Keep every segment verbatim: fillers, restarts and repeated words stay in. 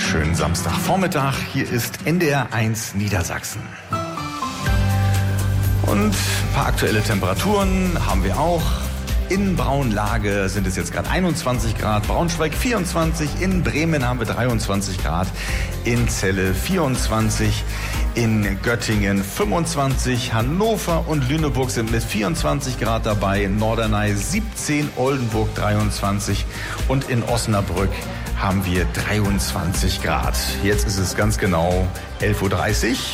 wunderschönen Samstagvormittag. Hier ist N D R eins Niedersachsen. Und ein paar aktuelle Temperaturen haben wir auch. In Braunlage sind es jetzt gerade einundzwanzig Grad, Braunschweig vierundzwanzig, in Bremen haben wir dreiundzwanzig Grad, in Celle vierundzwanzig, in Göttingen fünfundzwanzig, Hannover und Lüneburg sind mit vierundzwanzig Grad dabei, Norderney siebzehn, Oldenburg dreiundzwanzig und in Osnabrück haben wir dreiundzwanzig Grad. Jetzt ist es ganz genau elf Uhr dreißig.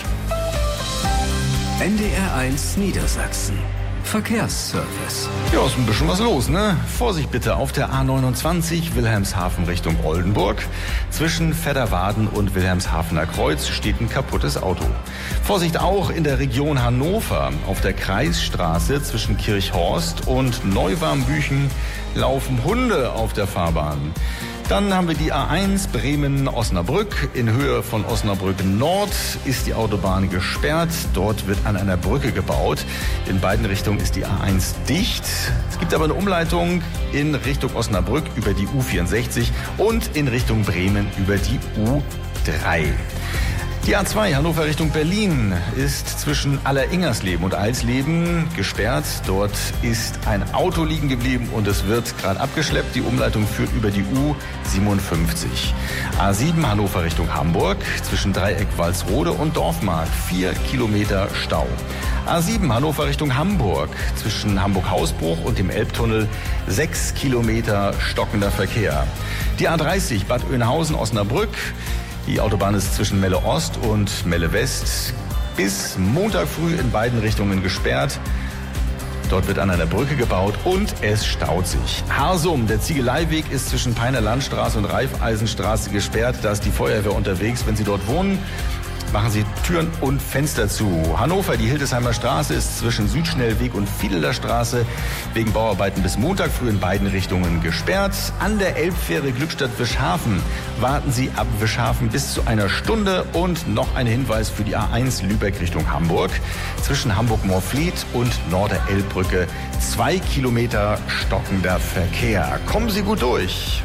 N D R eins Niedersachsen. Verkehrsservice. Ja, ist ein bisschen was los, ne? Vorsicht bitte auf der A neunundzwanzig Wilhelmshaven Richtung Oldenburg. Zwischen Vedderwaden und Wilhelmshavener Kreuz steht ein kaputtes Auto. Vorsicht auch in der Region Hannover. Auf der Kreisstraße zwischen Kirchhorst und Neuwarmbüchen laufen Hunde auf der Fahrbahn. Dann haben wir die A eins Bremen-Osnabrück. In Höhe von Osnabrück Nord ist die Autobahn gesperrt. Dort wird an einer Brücke gebaut. In beiden Richtungen ist die A eins dicht. Es gibt aber eine Umleitung in Richtung Osnabrück über die U vierundsechzig und in Richtung Bremen über die U drei. Die A zwei Hannover Richtung Berlin ist zwischen Alleringersleben und Eilsleben gesperrt. Dort ist ein Auto liegen geblieben und es wird gerade abgeschleppt. Die Umleitung führt über die U siebenundfünfzig. A sieben Hannover Richtung Hamburg zwischen Dreieck Walsrode und Dorfmark. Vier Kilometer Stau. A sieben Hannover Richtung Hamburg zwischen Hamburg-Hausbruch und dem Elbtunnel. Sechs Kilometer stockender Verkehr. Die A dreißig Bad Oeynhausen-Osnabrück. Die Autobahn ist zwischen Melle Ost und Melle West bis Montag früh in beiden Richtungen gesperrt. Dort wird an einer Brücke gebaut und es staut sich. Harsum, der Ziegeleiweg ist zwischen Peiner Landstraße und Raiffeisenstraße gesperrt. Da ist die Feuerwehr unterwegs. Wenn Sie dort wohnen, machen Sie Türen und Fenster zu. Hannover, die Hildesheimer Straße ist zwischen Südschnellweg und Fiedeler Straße wegen Bauarbeiten bis Montag früh in beiden Richtungen gesperrt. An der Elbfähre Glückstadt-Wischhafen warten Sie ab Wischhafen bis zu einer Stunde. Und noch ein Hinweis für die A eins Lübeck Richtung Hamburg. Zwischen Hamburg-Moorfleet und Norder-Elbbrücke zwei Kilometer stockender Verkehr. Kommen Sie gut durch.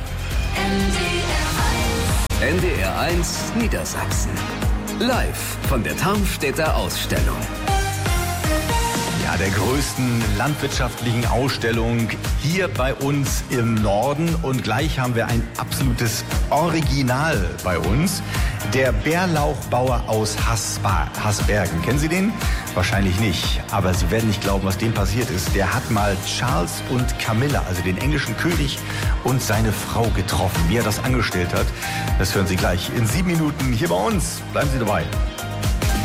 N D R eins Niedersachsen. Live von der Tarmstädter Ausstellung. Ja, der größten landwirtschaftlichen Ausstellung hier bei uns im Norden. Und gleich haben wir ein absolutes Original bei uns. Der Bärlauchbauer aus Hasba- Hasbergen. Kennen Sie den? Wahrscheinlich nicht. Aber Sie werden nicht glauben, was dem passiert ist. Der hat mal Charles und Camilla, also den englischen König und seine Frau getroffen. Wie er das angestellt hat, das hören Sie gleich in sieben Minuten hier bei uns. Bleiben Sie dabei.